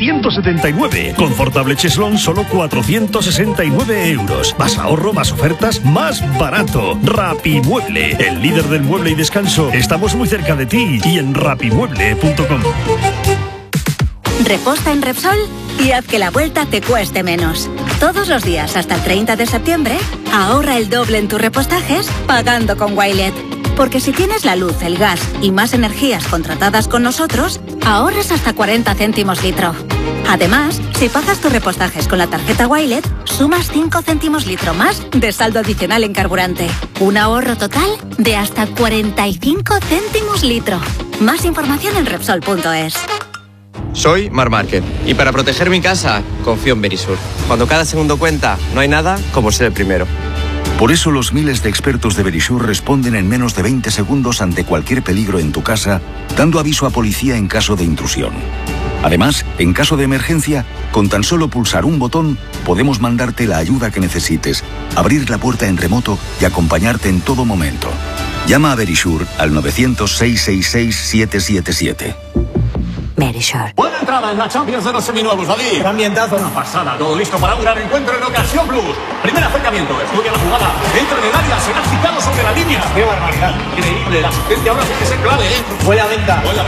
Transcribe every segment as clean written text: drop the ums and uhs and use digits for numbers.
179. Confortable cheslón, solo 469 euros. Más ahorro, más ofertas, más barato. Rapimueble, el líder del mueble y descanso. Estamos muy cerca de ti y en rapimueble.com. Reposta en Repsol y haz que la vuelta te cueste menos. Todos los días hasta el 30 de septiembre, ahorra el doble en tus repostajes pagando con Wilet. Porque si tienes la luz, el gas y más energías contratadas con nosotros, ahorras hasta 40 céntimos litro. Además, si pagas tus repostajes con la tarjeta Wilet, sumas 5 céntimos litro más de saldo adicional en carburante. Un ahorro total de hasta 45 céntimos litro. Más información en Repsol.es. Soy Mar Márquez y para proteger mi casa confío en Verisur. Cuando cada segundo cuenta, no hay nada como ser el primero. Por eso los miles de expertos de Verisur responden en menos de 20 segundos ante cualquier peligro en tu casa, dando aviso a policía en caso de intrusión. Además, en caso de emergencia, con tan solo pulsar un botón, podemos mandarte la ayuda que necesites, abrir la puerta en remoto y acompañarte en todo momento. Llama a Verisur al 900-666-777. Verisur. Buena entrada en la Champions de los seminuevos, David. Ambientazo. Una pasada, todo listo para un gran encuentro en Ocasión Plus. Primer acercamiento, estudia la jugada, entra en el área, será citado sobre la línea. ¡Qué barbaridad! Increíble, la asistencia ahora tiene que ser clave, ¿eh? Buena venta, ojo.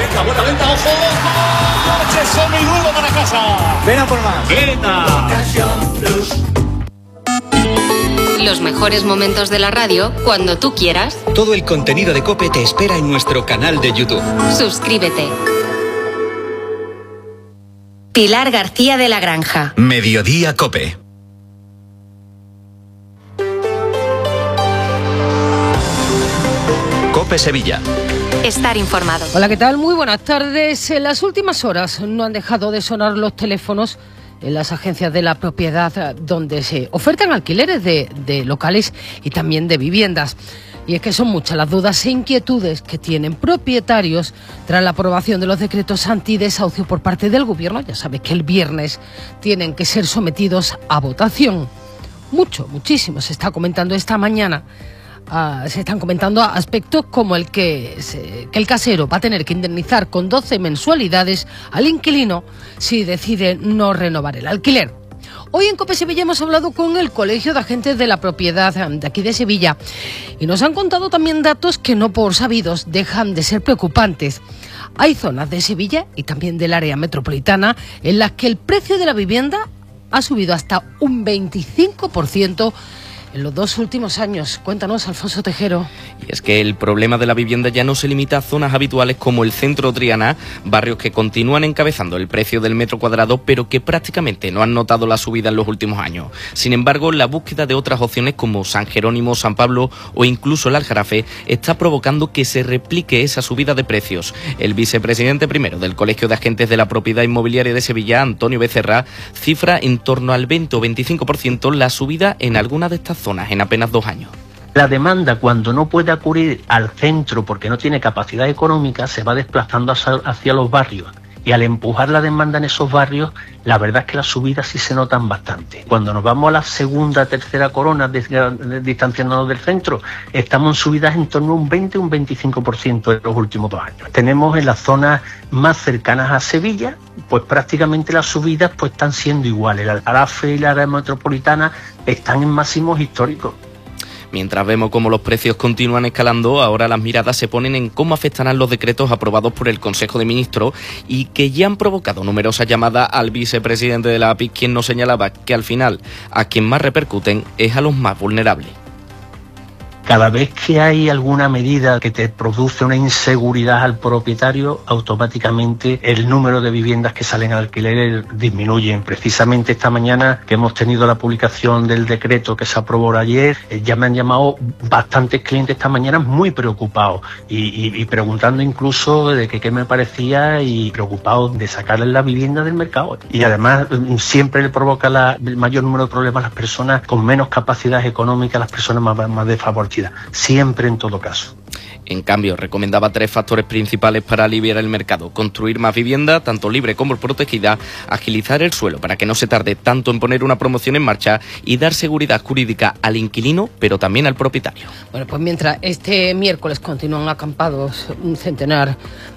¡Coche seminuevo para casa! Ven a por más. ¡Venta! Ocasión Plus. Los mejores momentos de la radio cuando tú quieras. Todo el contenido de COPE te espera en nuestro canal de YouTube. Suscríbete. Pilar García de la Granja. Mediodía COPE. COPE Sevilla. Estar informado. Hola, ¿qué tal? Muy buenas tardes. En las últimas horas no han dejado de sonar los teléfonos en las agencias de la propiedad donde se ofertan alquileres de locales y también de viviendas. Y es que son muchas las dudas e inquietudes que tienen propietarios tras la aprobación de los decretos antidesahucio por parte del Gobierno. Ya sabes que el viernes tienen que ser sometidos a votación. Muchísimo se está comentando esta mañana. Se están comentando aspectos como que el casero va a tener que indemnizar con 12 mensualidades al inquilino si decide no renovar el alquiler. Hoy en COPE Sevilla hemos hablado con el Colegio de Agentes de la Propiedad de aquí de Sevilla y nos han contado también datos que no por sabidos dejan de ser preocupantes. Hay zonas de Sevilla y también del área metropolitana en las que el precio de la vivienda ha subido hasta un 25% en los 2 últimos años. Cuéntanos, Alfonso Tejero. Y es que el problema de la vivienda ya no se limita a zonas habituales como el centro Triana, barrios que continúan encabezando el precio del metro cuadrado, pero que prácticamente no han notado la subida en los últimos años. Sin embargo, la búsqueda de otras opciones como San Jerónimo, San Pablo o incluso el Aljarafe está provocando que se replique esa subida de precios. El vicepresidente primero del Colegio de Agentes de la Propiedad Inmobiliaria de Sevilla, Antonio Becerra, cifra en torno al 20 o 25% la subida en algunas de estas zonas en apenas 2 años. La demanda, cuando no puede acudir al centro porque no tiene capacidad económica, se va desplazando hacia los barrios. Y al empujar la demanda en esos barrios, la verdad es que las subidas sí se notan bastante. Cuando nos vamos a la segunda, tercera corona, distanciándonos del centro, estamos en subidas en torno a un 20 o un 25% en los últimos 2 años. Tenemos en las zonas más cercanas a Sevilla, pues prácticamente las subidas pues están siendo iguales. El Aljarafe y la área metropolitana están en máximos históricos. Mientras vemos cómo los precios continúan escalando, ahora las miradas se ponen en cómo afectarán los decretos aprobados por el Consejo de Ministros y que ya han provocado numerosas llamadas al vicepresidente de la API, quien nos señalaba que al final a quien más repercuten es a los más vulnerables. Cada vez que hay alguna medida que te produce una inseguridad al propietario, automáticamente el número de viviendas que salen al alquiler disminuyen. Precisamente esta mañana que hemos tenido la publicación del decreto que se aprobó ayer, ya me han llamado bastantes clientes esta mañana muy preocupados y preguntando incluso de que qué me parecía y preocupados de sacarles la vivienda del mercado. Y además siempre le provoca el mayor número de problemas a las personas con menos capacidad económica, las personas más desfavorecidas. Siempre, en todo caso. En cambio, recomendaba 3 factores principales para aliviar el mercado: construir más vivienda, tanto libre como protegida, agilizar el suelo para que no se tarde tanto en poner una promoción en marcha y dar seguridad jurídica al inquilino, pero también al propietario. Bueno, pues mientras este miércoles continúan acampados un centenar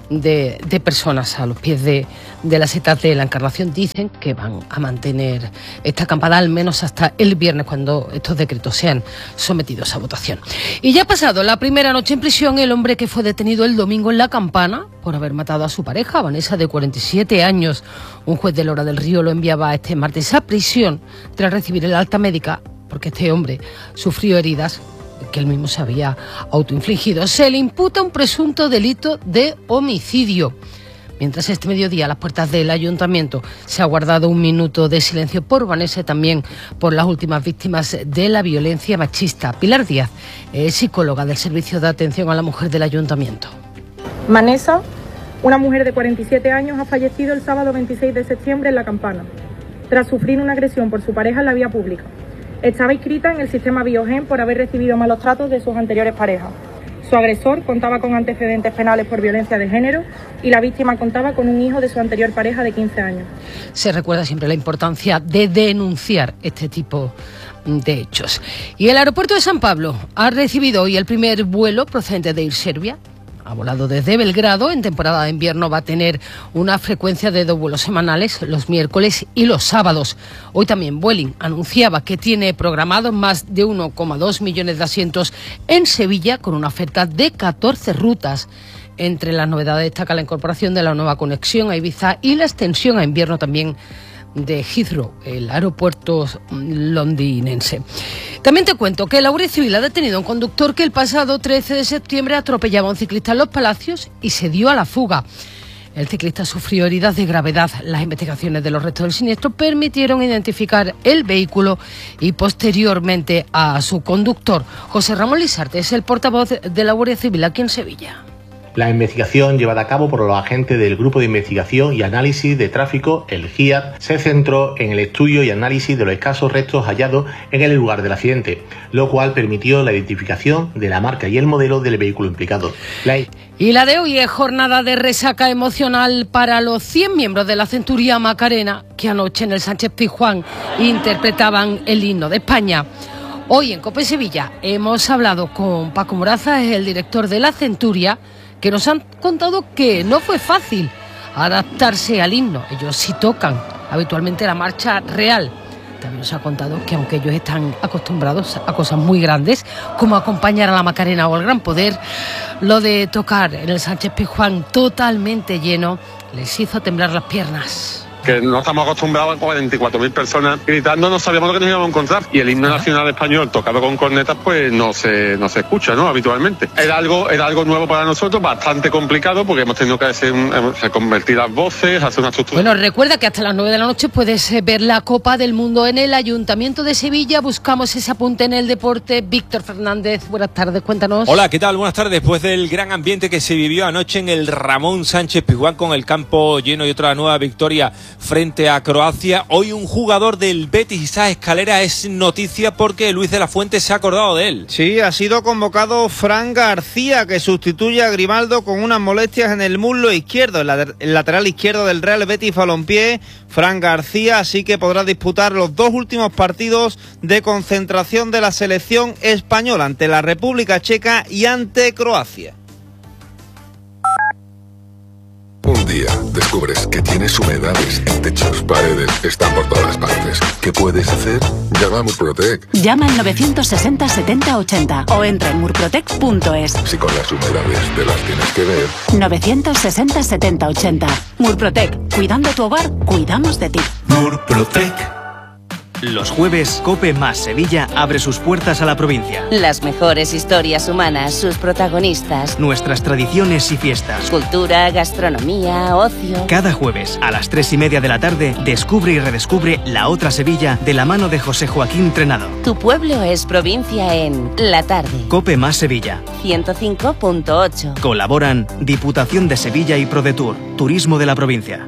de personas a los pies de la seta de la Encarnación, dicen que van a mantener esta acampada al menos hasta el viernes, cuando estos decretos sean sometidos a votación. Y ya ha pasado la primera noche en prisión el hombre que fue detenido el domingo en La Campana por haber matado a su pareja, Vanessa, de 47 años. Un juez de Lora del Río lo enviaba este martes a prisión tras recibir el alta médica, porque este hombre sufrió heridas que él mismo se había autoinfligido. Se le imputa un presunto delito de homicidio. Mientras este mediodía a las puertas del ayuntamiento se ha guardado un minuto de silencio por Vanessa y también por las últimas víctimas de la violencia machista. Pilar Díaz es psicóloga del Servicio de Atención a la Mujer del ayuntamiento. Vanessa, una mujer de 47 años, ha fallecido el sábado 26 de septiembre en La Campana, tras sufrir una agresión por su pareja en la vía pública. Estaba inscrita en el sistema Biogen por haber recibido malos tratos de sus anteriores parejas. Su agresor contaba con antecedentes penales por violencia de género y la víctima contaba con un hijo de su anterior pareja de 15 años. Se recuerda siempre la importancia de denunciar este tipo de hechos. Y el aeropuerto de San Pablo ha recibido hoy el primer vuelo procedente de Air Serbia. Ha volado desde Belgrado. En temporada de invierno va a tener una frecuencia de 2 vuelos semanales, los miércoles y los sábados. Hoy también Vueling anunciaba que tiene programados más de 1,2 millones de asientos en Sevilla, con una oferta de 14 rutas. Entre las novedades destaca la incorporación de la nueva conexión a Ibiza y la extensión a invierno también de Heathrow, el aeropuerto londinense. También te cuento que la Guardia Civil ha detenido a un conductor que el pasado 13 de septiembre atropellaba a un ciclista en Los Palacios y se dio a la fuga. El ciclista sufrió heridas de gravedad. Las investigaciones de los restos del siniestro permitieron identificar el vehículo y posteriormente a su conductor. José Ramón Lisarte es el portavoz de la Guardia Civil aquí en Sevilla. La investigación llevada a cabo por los agentes del Grupo de Investigación y Análisis de Tráfico, el GIAT, se centró en el estudio y análisis de los escasos restos hallados en el lugar del accidente, lo cual permitió la identificación de la marca y el modelo del vehículo implicado. Y la de hoy es jornada de resaca emocional para los 100 miembros de la Centuria Macarena, que anoche en el Sánchez-Pizjuán interpretaban el himno de España. Hoy en COPE Sevilla hemos hablado con Paco Moraza, es el director de la Centuria, que nos han contado que no fue fácil adaptarse al himno. Ellos sí tocan habitualmente la marcha real. También nos ha contado que aunque ellos están acostumbrados a cosas muy grandes, como acompañar a la Macarena o al Gran Poder, lo de tocar en el Sánchez-Pizjuán totalmente lleno les hizo temblar las piernas. Que no estamos acostumbrados a 44.000 personas gritando, no sabíamos lo que nos íbamos a encontrar. Y el himno nacional español tocado con cornetas pues no se escucha, ¿no? Habitualmente. Era algo nuevo para nosotros, bastante complicado, porque hemos tenido que convertir las voces, hacer una estructura. Bueno, recuerda que hasta las 9 de la noche puedes ver la Copa del Mundo en el Ayuntamiento de Sevilla. Buscamos ese apunte en el deporte. Víctor Fernández, buenas tardes, cuéntanos. Hola, ¿qué tal? Buenas tardes. Después del gran ambiente que se vivió anoche en el Ramón Sánchez Pizjuán, con el campo lleno y otra nueva victoria frente a Croacia, hoy un jugador del Betis, Isaac Escalera, es noticia porque Luis de la Fuente se ha acordado de él. Sí, ha sido convocado Fran García, que sustituye a Grimaldo con unas molestias en el muslo izquierdo, el lateral izquierdo del Real Betis Balompié. Fran García, así que podrá disputar los 2 últimos partidos de concentración de la selección española ante la República Checa y ante Croacia. Un día descubres que tienes humedades en techos, paredes, están por todas partes. ¿Qué puedes hacer? Llama a Murprotec. Llama al 960 70 80 o entra en murprotec.es. Si con las humedades te las tienes que ver. 960 70 80. Murprotec. Cuidando tu hogar, cuidamos de ti. Murprotec. Los jueves, COPE más Sevilla abre sus puertas a la provincia. Las mejores historias humanas, sus protagonistas. Nuestras tradiciones y fiestas. Cultura, gastronomía, ocio. Cada jueves, a las 3:30 de la tarde, descubre y redescubre la otra Sevilla de la mano de José Joaquín Trenado. Tu pueblo es provincia en La Tarde. COPE más Sevilla. 105.8. Colaboran Diputación de Sevilla y ProDetour, Turismo de la provincia.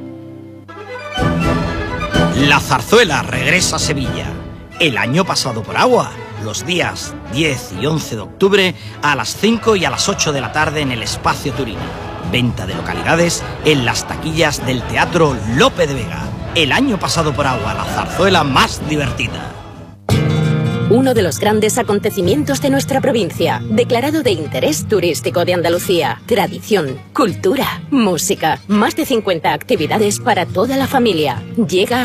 La zarzuela regresa a Sevilla. El año pasado por agua. los días 10 y 11 de octubre a las 5 y a las 8 de la tarde en el Espacio Turini. Venta de localidades en las taquillas del Teatro Lope de Vega. El año pasado por agua, la zarzuela más divertida. Uno de los grandes acontecimientos de nuestra provincia, declarado de interés turístico de Andalucía. Tradición, cultura, música, más de 50 actividades para toda la familia. Llega